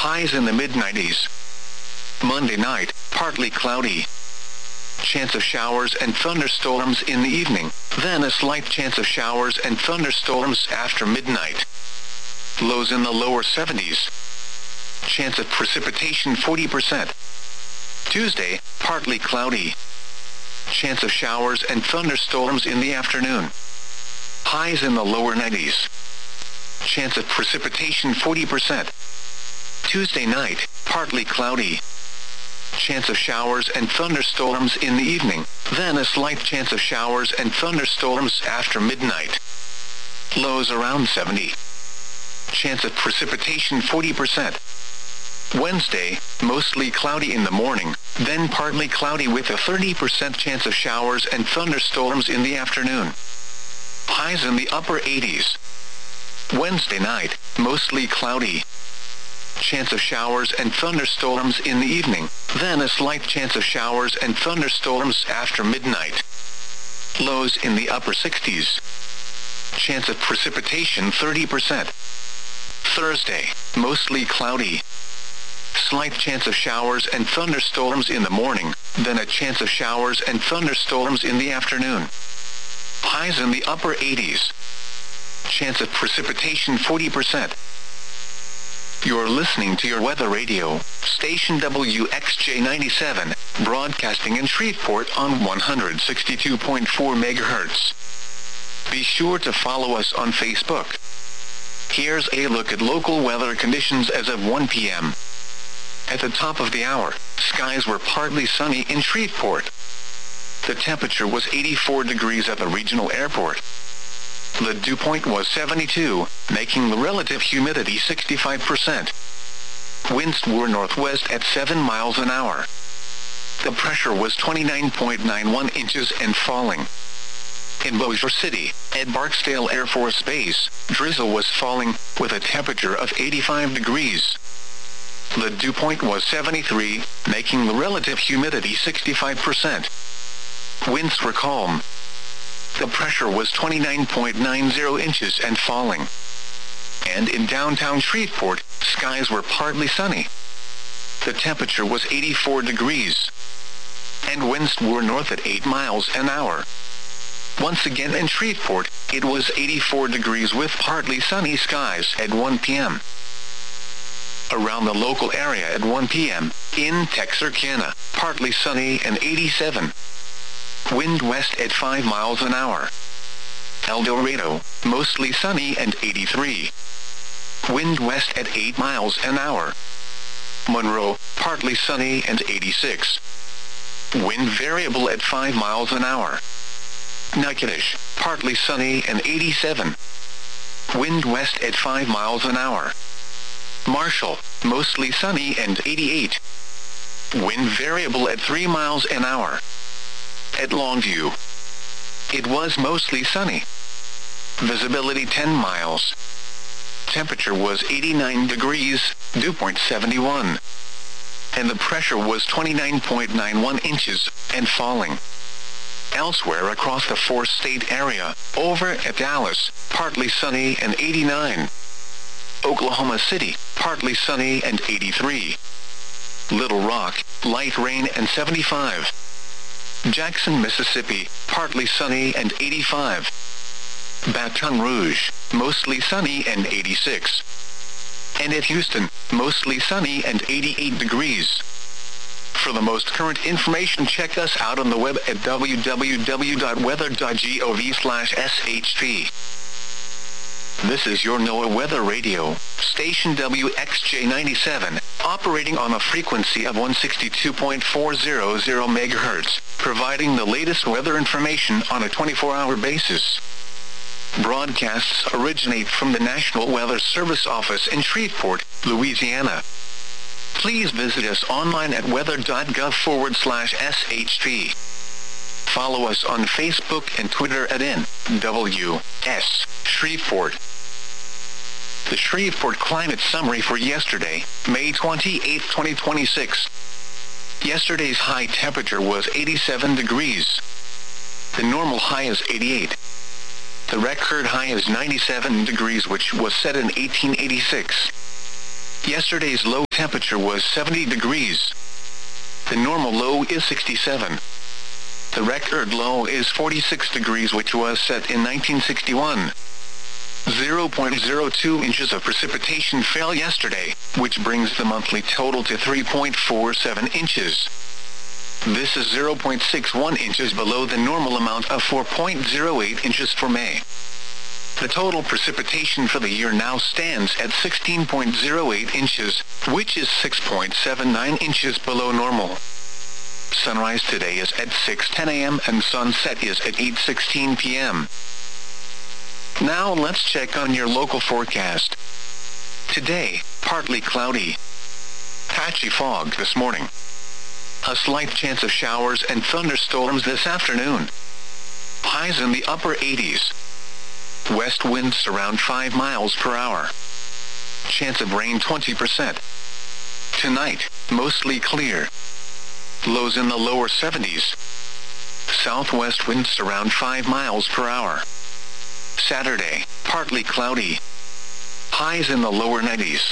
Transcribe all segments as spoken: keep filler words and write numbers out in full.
highs in the mid nineties. Monday night, partly cloudy. Chance of showers and thunderstorms in the evening, then a slight chance of showers and thunderstorms after midnight. Lows in the lower seventies. Chance of precipitation forty percent. Tuesday, partly cloudy. Chance of showers and thunderstorms in the afternoon. Highs in the lower nineties. Chance of precipitation forty percent. Tuesday night, partly cloudy. Chance of showers and thunderstorms in the evening, then a slight chance of showers and thunderstorms after midnight. Lows around seventy. Chance of precipitation forty percent. Wednesday, mostly cloudy in the morning, then partly cloudy with a thirty percent chance of showers and thunderstorms in the afternoon. Highs in the upper eighties. Wednesday night, mostly cloudy. Chance of showers and thunderstorms in the evening, then a slight chance of showers and thunderstorms after midnight. Lows in the upper sixties. Chance of precipitation thirty percent. Thursday, mostly cloudy. Slight chance of showers and thunderstorms in the morning, then a chance of showers and thunderstorms in the afternoon. Highs in the upper eighties. Chance of precipitation forty percent. You're listening to your weather radio, station W X J ninety-seven, broadcasting in Shreveport on one hundred sixty-two point four megahertz. Be sure to follow us on Facebook. Here's a look at local weather conditions as of one p m At the top of the hour, skies were partly sunny in Shreveport. The temperature was eighty-four degrees at the regional airport. The dew point was seventy-two, making the relative humidity sixty-five percent. Winds were northwest at seven miles an hour. The pressure was twenty-nine point nine one inches and falling. In Bossier City, at Barksdale Air Force Base, drizzle was falling, with a temperature of eighty-five degrees. The dew point was seventy-three, making the relative humidity sixty-five percent. Winds were calm. The pressure was twenty-nine point nine zero inches and falling. And in downtown Shreveport, skies were partly sunny. The temperature was eighty-four degrees. And winds were north at eight miles an hour. Once again in Shreveport, it was eighty-four degrees with partly sunny skies at one p m Around the local area at one p m, in Texarkana, partly sunny and eighty-seven. Wind west at five miles an hour. El Dorado, mostly sunny and eighty-three. Wind west at eight miles an hour. Monroe, partly sunny and eighty-six. Wind variable at five miles an hour. Natchitoches, partly sunny and eighty-seven. Wind west at five miles an hour. Marshall, mostly sunny and eighty-eight. Wind variable at three miles an hour. At Longview, it was mostly sunny. Visibility ten miles. Temperature was eighty-nine degrees, dew point seventy-one. And the pressure was twenty-nine point nine one inches, and falling. Elsewhere across the four-state area, over at Dallas, partly sunny and eighty-nine. Oklahoma City, partly sunny and eighty-three. Little Rock, light rain and seventy-five. Jackson, Mississippi, partly sunny and eighty-five. Baton Rouge, mostly sunny and eighty-six. And at Houston, mostly sunny and eighty-eight degrees. For the most current information, check us out on the web at w w w dot weather dot gov slash s h p. This is your NOAA Weather Radio, station W X J ninety-seven, operating on a frequency of one hundred sixty-two point four hundred megahertz, providing the latest weather information on a twenty-four hour basis. Broadcasts originate from the National Weather Service office in Shreveport, Louisiana. Please visit us online at weather dot gov forward slash s h p. Follow us on Facebook and Twitter at N W S Shreveport. The Shreveport Climate Summary for yesterday, May twenty-eighth, twenty twenty-six. Yesterday's high temperature was eighty-seven degrees. The normal high is eighty-eight. The record high is ninety-seven degrees, which was set in eighteen eighty-six. Yesterday's low temperature was seventy degrees. The normal low is sixty-seven. The record low is forty-six degrees, which was set in nineteen sixty-one. zero point zero two inches of precipitation fell yesterday, which brings the monthly total to three point four seven inches. This is zero point six one inches below the normal amount of four point zero eight inches for May. The total precipitation for the year now stands at sixteen point zero eight inches, which is six point seven nine inches below normal. Sunrise today is at six ten a m and sunset is at eight sixteen p m Now let's check on your local forecast. Today, partly cloudy. Patchy fog this morning. A slight chance of showers and thunderstorms this afternoon. Highs in the upper eighties. West winds around five miles per hour. Chance of rain twenty percent. Tonight, mostly clear. Lows in the lower seventies. Southwest winds around five miles per hour. Saturday, partly cloudy. Highs in the lower nineties.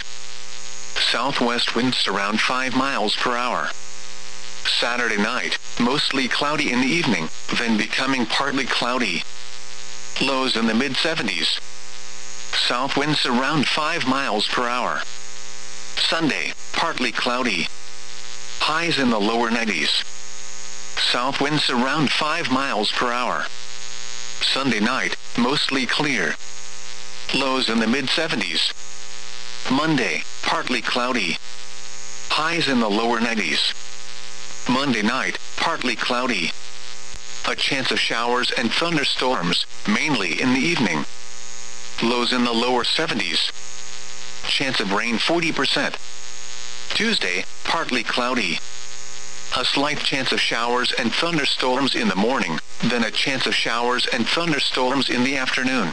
Southwest winds around five miles per hour. Saturday night, mostly cloudy in the evening, then becoming partly cloudy. Lows in the mid seventies. South winds around five miles per hour. Sunday, partly cloudy. Highs in the lower nineties. South winds around five miles per hour. Sunday night, mostly clear. Lows in the mid seventies. Monday, partly cloudy. Highs in the lower nineties. Monday night, partly cloudy. A chance of showers and thunderstorms, mainly in the evening. Lows in the lower seventies. Chance of rain forty percent. Tuesday, partly cloudy. A slight chance of showers and thunderstorms in the morning, then a chance of showers and thunderstorms in the afternoon.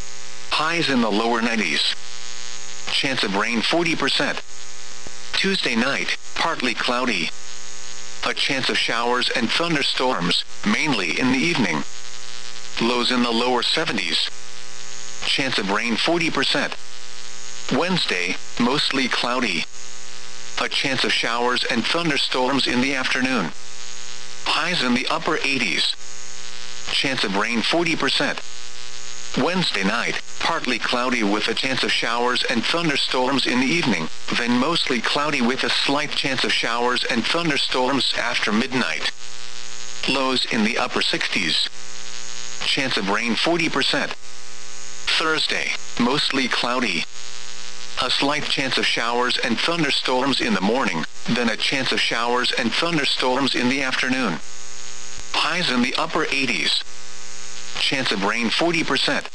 Highs in the lower nineties. Chance of rain forty percent. Tuesday night, partly cloudy. A chance of showers and thunderstorms, mainly in the evening. Lows in the lower seventies. Chance of rain forty percent. Wednesday, mostly cloudy. A chance of showers and thunderstorms in the afternoon. Highs in the upper eighties. Chance of rain forty percent. Wednesday night, partly cloudy with a chance of showers and thunderstorms in the evening, then mostly cloudy with a slight chance of showers and thunderstorms after midnight. Lows in the upper sixties. Chance of rain forty percent. Thursday, mostly cloudy. A slight chance of showers and thunderstorms in the morning, then a chance of showers and thunderstorms in the afternoon. Highs in the upper eighties. Chance of rain forty percent.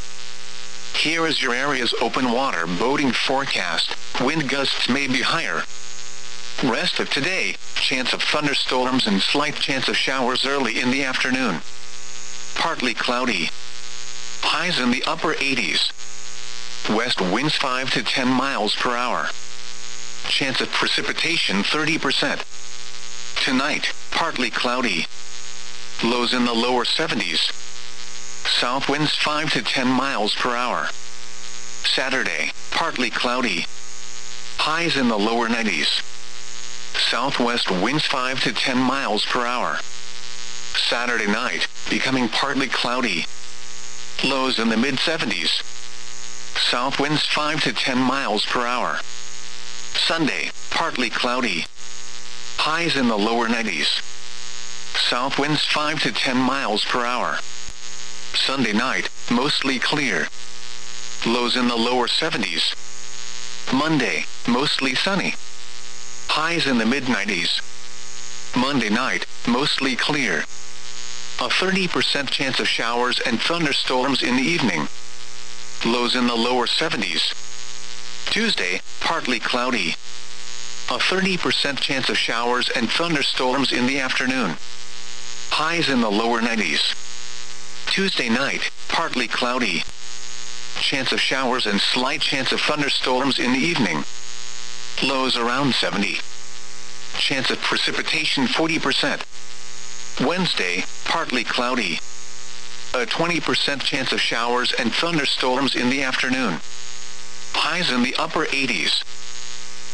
Here is your area's open water boating forecast. Wind gusts may be higher. Rest of today, chance of thunderstorms and slight chance of showers early in the afternoon. Partly cloudy. Highs in the upper eighties. West winds five to ten miles per hour. Chance of precipitation thirty percent. Tonight, partly cloudy. Lows in the lower seventies. South winds five to ten miles per hour. Saturday, partly cloudy. Highs in the lower nineties. Southwest winds five to ten miles per hour. Saturday night, becoming partly cloudy. Lows in the mid seventies. South winds five to ten miles per hour. Sunday, partly cloudy. Highs in the lower nineties. South winds five to ten miles per hour. Sunday night, mostly clear. Lows in the lower seventies. Monday, mostly sunny. Highs in the mid nineties. Monday night, mostly clear. A thirty percent chance of showers and thunderstorms in the evening. Lows in the lower seventies. Tuesday, partly cloudy. A thirty percent chance of showers and thunderstorms in the afternoon. Highs in the lower nineties. Tuesday night, partly cloudy. Chance of showers and slight chance of thunderstorms in the evening. Lows around seventy. Chance of precipitation forty percent. Wednesday, partly cloudy. A twenty percent chance of showers and thunderstorms in the afternoon. Highs in the upper eighties.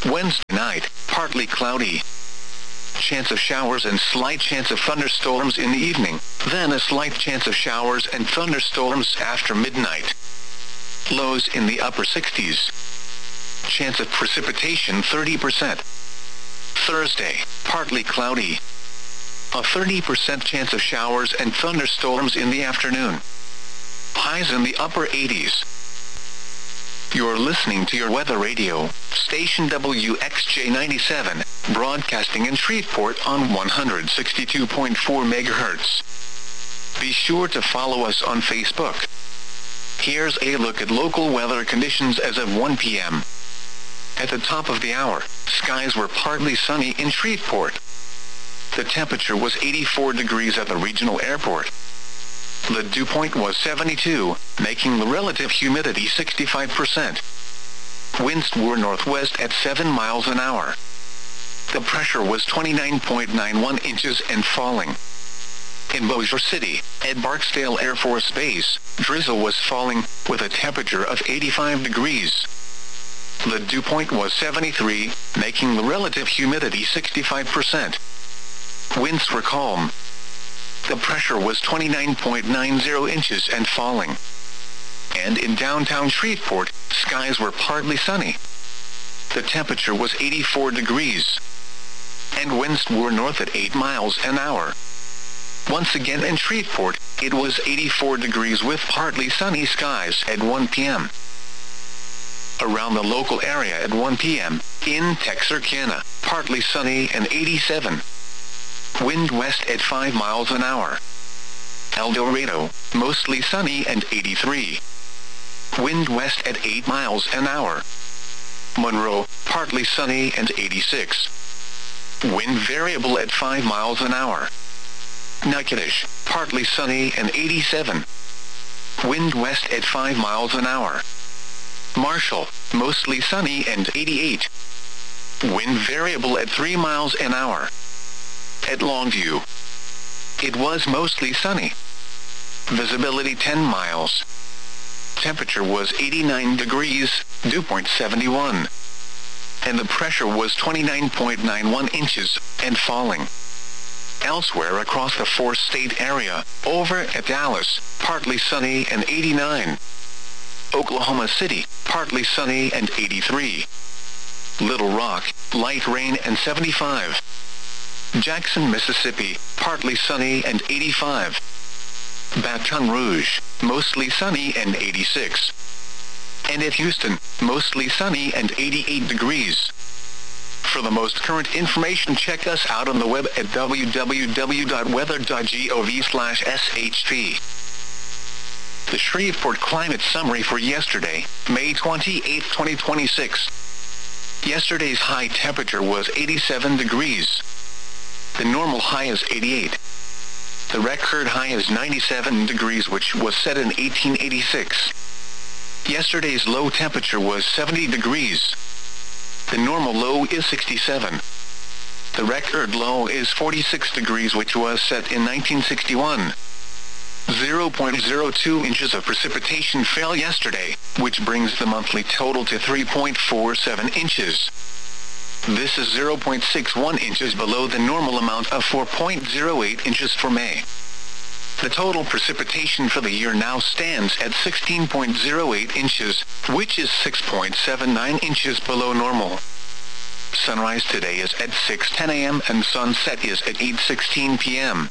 Wednesday night, partly cloudy. Chance of showers and slight chance of thunderstorms in the evening, then a slight chance of showers and thunderstorms after midnight. Lows in the upper sixties. Chance of precipitation thirty percent. Thursday, partly cloudy. A thirty percent chance of showers and thunderstorms in the afternoon. Highs in the upper eighties. You're listening to your weather radio, station W X J ninety-seven, broadcasting in Shreveport on one hundred sixty-two point four megahertz. Be sure to follow us on Facebook. Here's a look at local weather conditions as of one p m At the top of the hour, skies were partly sunny in Shreveport. The temperature was eighty-four degrees at the regional airport. The dew point was seventy-two, making the relative humidity sixty-five percent. Winds were northwest at seven miles an hour. The pressure was twenty-nine point nine one inches and falling. In Bossier City, at Barksdale Air Force Base, drizzle was falling, with a temperature of eighty-five degrees. The dew point was seventy-three, making the relative humidity sixty-five percent. Winds were calm. The pressure was twenty-nine point nine zero inches and falling. And in downtown Shreveport, skies were partly sunny. The temperature was eighty-four degrees. And winds were north at eight miles an hour. Once again in Shreveport, it was eighty-four degrees with partly sunny skies at one p m Around the local area at one p m, in Texarkana, partly sunny and eighty-seven. Wind west at five miles an hour. El Dorado, mostly sunny and eighty-three. Wind west at eight miles an hour. Monroe, partly sunny and eighty-six. Wind variable at five miles an hour. Natchitoches, partly sunny and eighty-seven. Wind west at five miles an hour. Marshall, mostly sunny and eighty-eight. Wind variable at three miles an hour. At Longview, it was mostly sunny. Visibility ten miles. Temperature was eighty-nine degrees, dew point seventy-one. And the pressure was twenty-nine point nine one inches, and falling. Elsewhere across the four-state area, over at Dallas, partly sunny and eighty-nine. Oklahoma City, partly sunny and eighty-three. Little Rock, light rain and seventy-five. Jackson, Mississippi, partly sunny and eighty-five. Baton Rouge, mostly sunny and eighty-six. And at Houston, mostly sunny and eighty-eight degrees. For the most current information, check us out on the web at w w w dot weather dot gov slash s h p. The Shreveport Climate Summary for yesterday, May twenty-eighth, twenty twenty-six. Yesterday's high temperature was eighty-seven degrees. The normal high is eighty-eight. The record high is ninety-seven degrees, which was set in eighteen eighty-six. Yesterday's low temperature was seventy degrees. The normal low is sixty-seven. The record low is forty-six degrees, which was set in nineteen sixty-one. zero point zero two inches of precipitation fell yesterday, which brings the monthly total to three point four seven inches. This is zero point six one inches below the normal amount of four point zero eight inches for May. The total precipitation for the year now stands at sixteen point zero eight inches, which is six point seven nine inches below normal. Sunrise today is at six ten a m and sunset is at eight sixteen p m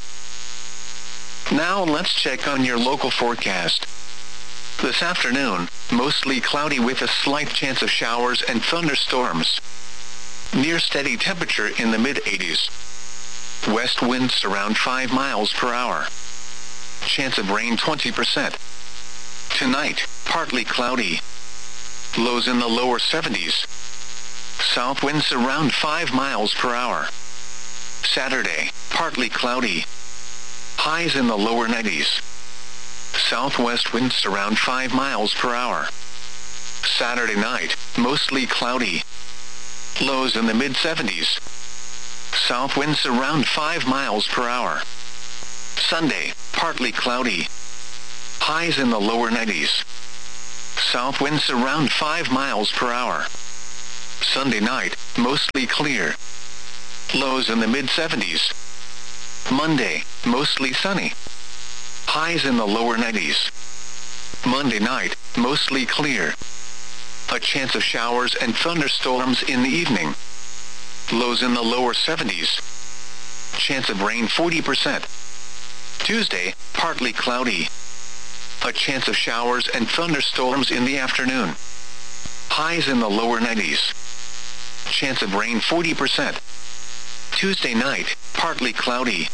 Now let's check on your local forecast. This afternoon, mostly cloudy with a slight chance of showers and thunderstorms. Near steady temperature in the mid eighties. West winds around five miles per hour. Chance of rain twenty percent. Tonight, partly cloudy. Lows in the lower seventies. South winds around five miles per hour. Saturday, partly cloudy. Highs in the lower nineties. Southwest winds around five miles per hour. Saturday night, mostly cloudy. Lows in the mid seventies. South winds around five miles per hour. Sunday, partly cloudy. Highs in the lower nineties. South winds around five miles per hour. Sunday night, mostly clear. Lows in the mid seventies. Monday, mostly sunny. Highs in the lower nineties. Monday night, mostly clear. A chance of showers and thunderstorms in the evening. Lows in the lower seventies. Chance of rain forty percent. Tuesday, partly cloudy. A chance of showers and thunderstorms in the afternoon. Highs in the lower nineties. Chance of rain forty percent. Tuesday night, partly cloudy.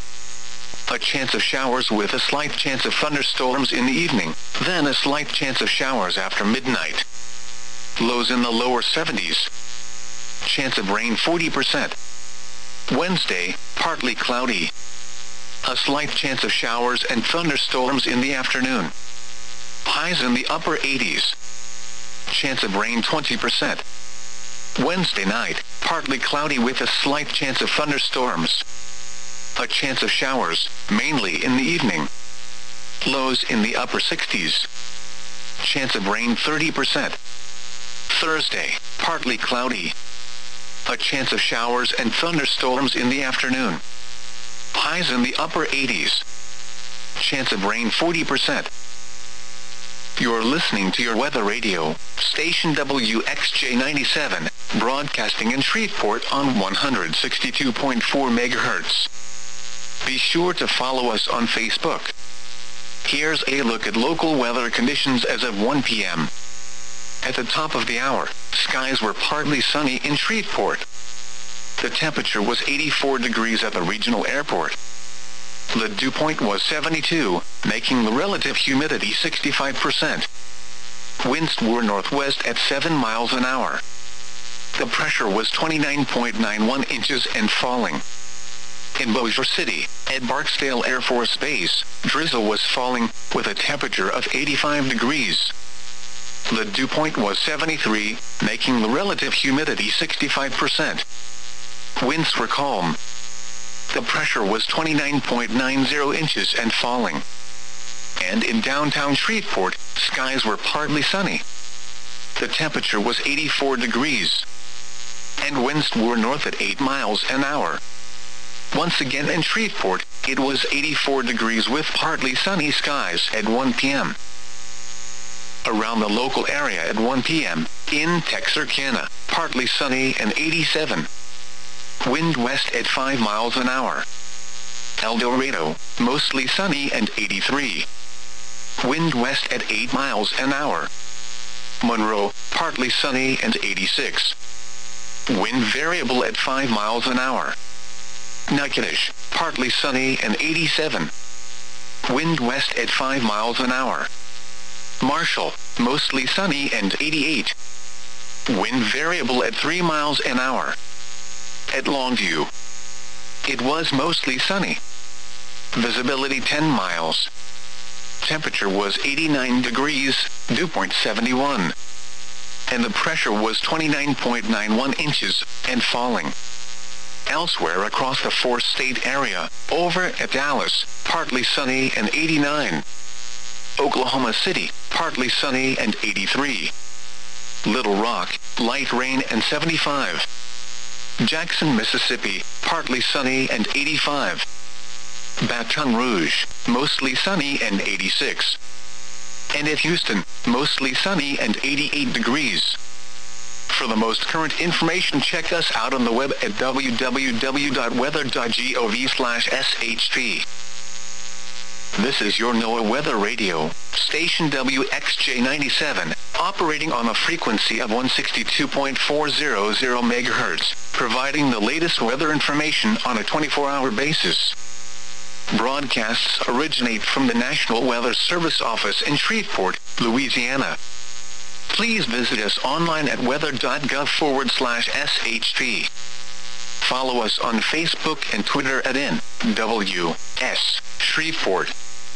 A chance of showers with a slight chance of thunderstorms in the evening, then a slight chance of showers after midnight. Lows in the lower seventies. Chance of rain forty percent. Wednesday, partly cloudy. A slight chance of showers and thunderstorms in the afternoon. Highs in the upper eighties. Chance of rain twenty percent. Wednesday night, partly cloudy with a slight chance of thunderstorms. A chance of showers, mainly in the evening. Lows in the upper sixties. Chance of rain thirty percent. Thursday, partly cloudy. A chance of showers and thunderstorms in the afternoon. Highs in the upper eighties. Chance of rain forty percent. You're listening to your weather radio, station W X J ninety-seven, broadcasting in Shreveport on one hundred sixty-two point four megahertz. Be sure to follow us on Facebook. Here's a look at local weather conditions as of one p m At the top of the hour, skies were partly sunny in Shreveport. The temperature was eighty-four degrees at the regional airport. The dew point was seventy-two, making the relative humidity sixty-five percent. Winds were northwest at seven miles an hour. The pressure was twenty-nine point nine one inches and falling. In Bossier City, at Barksdale Air Force Base, drizzle was falling, with a temperature of eighty-five degrees. The dew point was seventy-three, making the relative humidity sixty-five percent. Winds were calm. The pressure was twenty-nine point nine zero inches and falling. And in downtown Shreveport, skies were partly sunny. The temperature was eighty-four degrees. And winds were north at eight miles an hour. Once again in Shreveport, it was eighty-four degrees with partly sunny skies at one p m Around the local area at one p m, in Texarkana, partly sunny and eighty-seven. Wind west at five miles an hour. El Dorado, mostly sunny and eighty-three. Wind west at eight miles an hour. Monroe, partly sunny and eighty-six. Wind variable at five miles an hour. Natchitoches, partly sunny and eighty-seven. Wind west at five miles an hour. Marshall, mostly sunny and eighty-eight. Wind variable at three miles an hour. At Longview, it was mostly sunny. Visibility ten miles. Temperature was eighty-nine degrees, dew point seventy-one. And the pressure was twenty-nine point nine one inches, and falling. Elsewhere across the four-state area, over at Dallas, partly sunny and eighty-nine. Oklahoma City, partly sunny and eighty-three. Little Rock, light rain and seventy-five. Jackson, Mississippi, partly sunny and eighty-five. Baton Rouge, mostly sunny and eighty-six. And at Houston, mostly sunny and eighty-eight degrees. For the most current information, check us out on the web at w w w dot weather dot gov slash s h p. This is your NOAA Weather Radio, station W X J ninety-seven, operating on a frequency of one hundred sixty-two point four hundred megahertz, providing the latest weather information on a twenty-four hour basis. Broadcasts originate from the National Weather Service office in Shreveport, Louisiana. Please visit us online at weather dot gov forward slash S H P. Follow us on Facebook and Twitter at N W S Shreveport.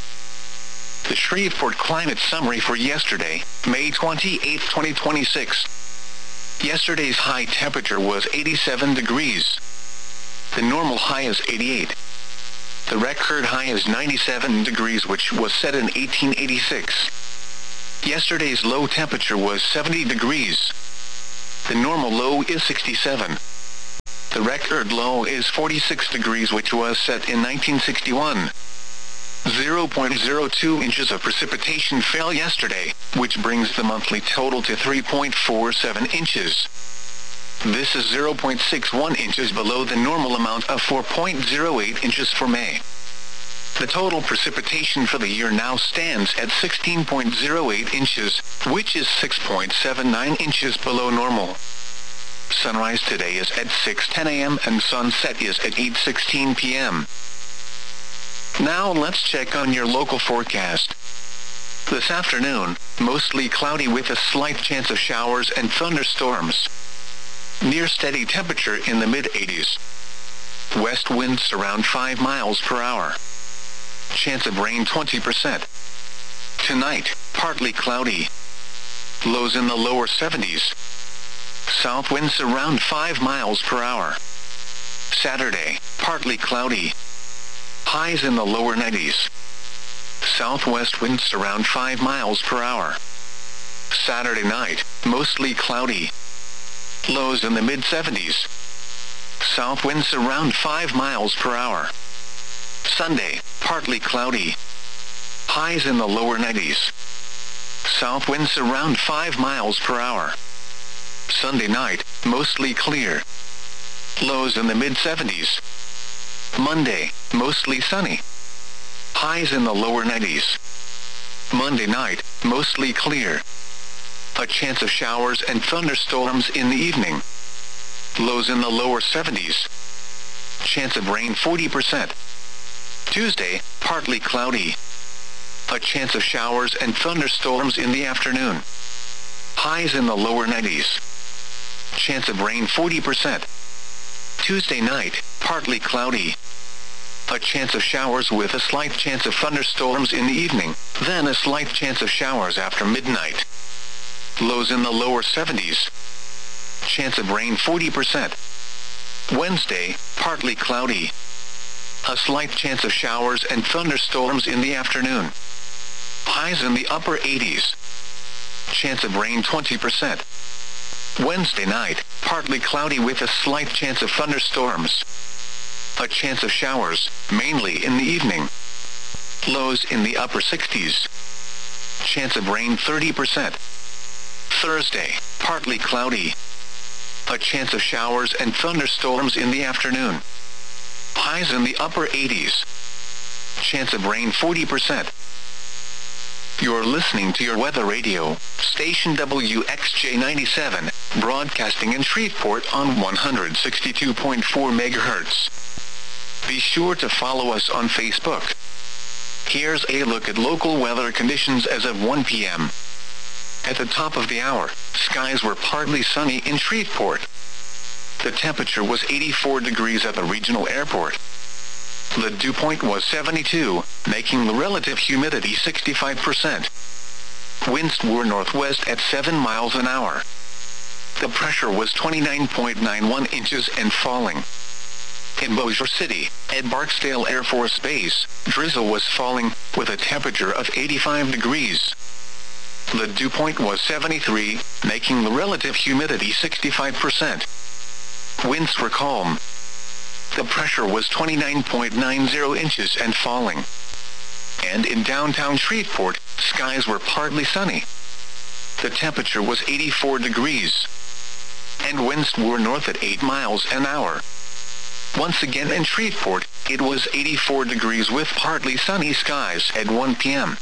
The Shreveport Climate Summary for yesterday, May twenty-eighth, twenty twenty-six. Yesterday's high temperature was eighty-seven degrees. The normal high is eighty-eight. The record high is ninety-seven degrees, which was set in eighteen eighty-six. Yesterday's low temperature was seventy degrees. The normal low is sixty-seven. The record low is forty-six degrees, which was set in nineteen sixty-one. zero point zero two inches of precipitation fell yesterday, which brings the monthly total to three point four seven inches. This is zero point six one inches below the normal amount of four point zero eight inches for May. The total precipitation for the year now stands at sixteen point zero eight inches, which is six point seven nine inches below normal. Sunrise today is at six ten a m and sunset is at eight sixteen p m Now let's check on your local forecast. This afternoon, mostly cloudy with a slight chance of showers and thunderstorms. Near steady temperature in the mid eighties. West winds around five miles per hour. Chance of rain twenty percent. Tonight, partly cloudy. Lows in the lower seventies. South winds around five miles per hour. Saturday, partly cloudy. Highs in the lower nineties. Southwest winds around five miles per hour. Saturday night, mostly cloudy. Lows in the mid seventies. South winds around five miles per hour. Sunday, partly cloudy. Highs in the lower nineties. South winds around five miles per hour. Sunday night, mostly clear. Lows in the mid seventies. Monday, mostly sunny. Highs in the lower nineties. Monday night, mostly clear. A chance of showers and thunderstorms in the evening. Lows in the lower seventies. Chance of rain forty percent. Tuesday, partly cloudy. A chance of showers and thunderstorms in the afternoon. Highs in the lower nineties. Chance of rain forty percent. Tuesday night, partly cloudy. A chance of showers with a slight chance of thunderstorms in the evening, then a slight chance of showers after midnight. Lows in the lower seventies. Chance of rain forty percent. Wednesday, partly cloudy. A slight chance of showers and thunderstorms in the afternoon. Highs in the upper eighties. Chance of rain twenty percent. Wednesday night, partly cloudy with a slight chance of thunderstorms. A chance of showers, mainly in the evening. Lows in the upper sixties. Chance of rain thirty percent. Thursday, partly cloudy. A chance of showers and thunderstorms in the afternoon. Highs in the upper eighties. Chance of rain forty percent. You're listening to your weather radio, station W X J ninety-seven, broadcasting in Shreveport on one hundred sixty-two point four megahertz. Be sure to follow us on Facebook. Here's a look at local weather conditions as of one p m At the top of the hour, skies were partly sunny in Shreveport. The temperature was eighty-four degrees at the regional airport. The dew point was seventy-two, making the relative humidity sixty-five percent. Winds were northwest at seven miles an hour. The pressure was twenty-nine point nine one inches and falling. In Bossier City, at Barksdale Air Force Base, drizzle was falling, with a temperature of eighty-five degrees. The dew point was seventy-three, making the relative humidity sixty-five percent. Winds were calm. The pressure was twenty-nine point nine zero inches and falling. And in downtown Shreveport, skies were partly sunny. The temperature was eighty-four degrees. And winds were north at eight miles an hour. Once again in Shreveport, it was eighty-four degrees with partly sunny skies at one p m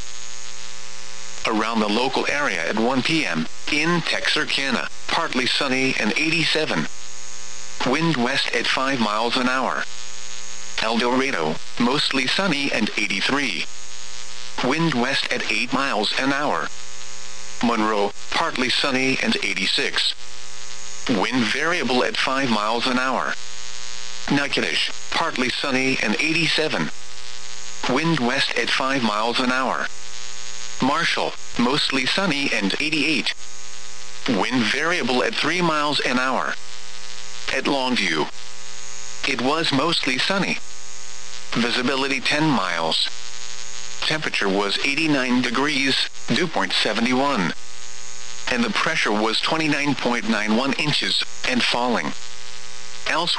Around the local area at one p m, in Texarkana, partly sunny and eighty-seven. Wind west at five miles an hour. El Dorado, mostly sunny and eighty-three. Wind west at eight miles an hour. Monroe, partly sunny and eighty-six. Wind variable at five miles an hour. Natchitoches, partly sunny and eighty-seven. Wind west at five miles an hour. Marshall, mostly sunny and eighty-eight. Wind variable at three miles an hour. At Longview, it was mostly sunny. Visibility ten miles. Temperature was eighty-nine degrees, dew point seventy-one. and the pressure was twenty-nine point nine one inches, and falling. Elsewhere,